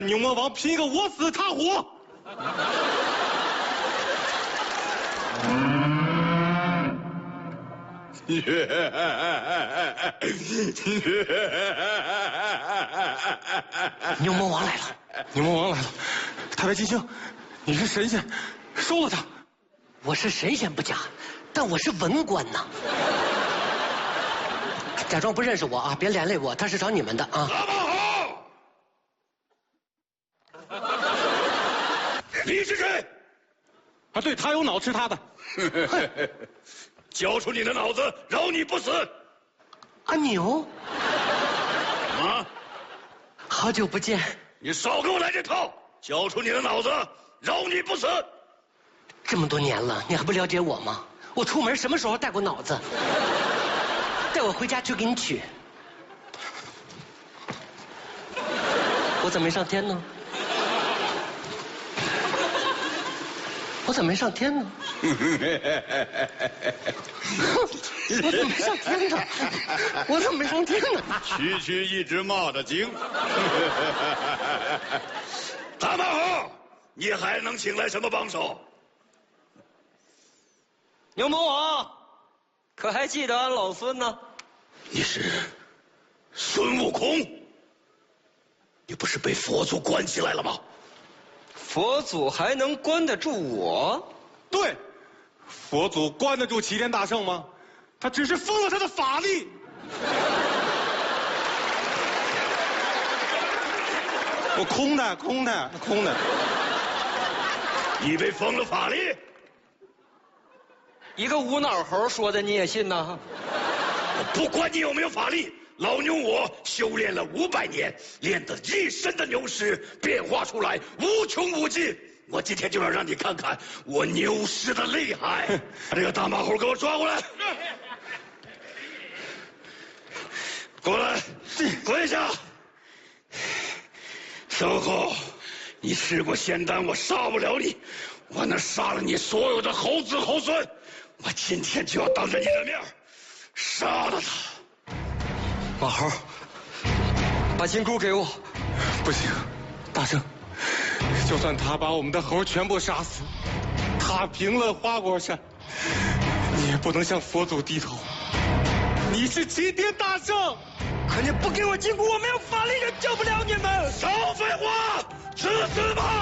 牛魔王拼个我死他活。 牛魔王来了， 牛魔王来了！太白金星，你是神仙，收了他。 我是神仙不假，但我是文官呐。假装不认识我啊，别连累我，他是找你们的啊。 大马好，你是谁？ 啊，对他有脑吃他的。 交出你的脑子，饶你不死！ 阿牛， 啊， 好久不见。 你少给我来这套！交出你的脑子，饶你不死！ 这么多年了，你还不了解我吗？我出门什么时候带过脑子？带我回家去给你取。我怎么没上天呢？我怎么没上天呢？我怎么没上天呢？我怎么没上天呢？ 区区一只蚂蚱精。大马好，你还能请来什么帮手？ 牛魔王，可还记得俺老孙呢？ 你是孙悟空？你不是被佛祖关起来了吗？ 佛祖还能关得住我？ 对，佛祖关得住齐天大圣吗？他只是封了他的法力。我空的。 你被封了法力？ 一个无脑猴说的你也信呐？ 我不管你有没有法力，老牛我修炼了500年，练得一身的牛尸变化出来无穷无尽。我今天就要让你看看我牛尸的厉害。把这个大马猴给我抓过来！过来，跪下！小猴，你吃过仙丹，我杀不了你，我能杀了你所有的猴子猴孙。我今天就要当着你的面杀了他。 马猴，把金箍给我。 不行，大圣，就算他把我们的猴全部杀死，踏平了花果山，你也不能向佛祖低头。你是齐天大圣， 可你不给我金箍，我没有法力也救不了你们。 少废话，去死吧！